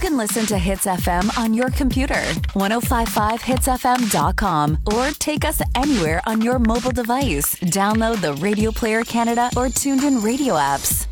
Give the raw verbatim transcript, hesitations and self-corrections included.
can listen to Hits F M on your computer, ten fifty-five hits f m dot com, or take us anywhere on your mobile device. Download the Radio Player Canada or TuneIn Radio apps.